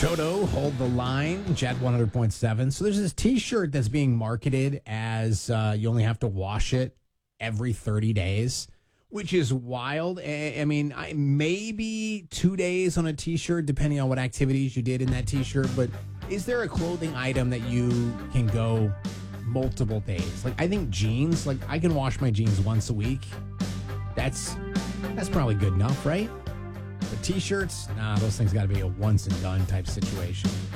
Toto, Hold the Line, Jet 100.7. So there's this T-shirt that's being marketed as you only have to wash it every 30 days, which is wild. I mean, maybe 2 days on a T-shirt, depending on what activities you did in that T-shirt. But is there a clothing item that you can go multiple days? Like, I think jeans, like I can wash my jeans once a week. That's probably good enough, right? But T-shirts, nah, those things got to be a once and done type situation.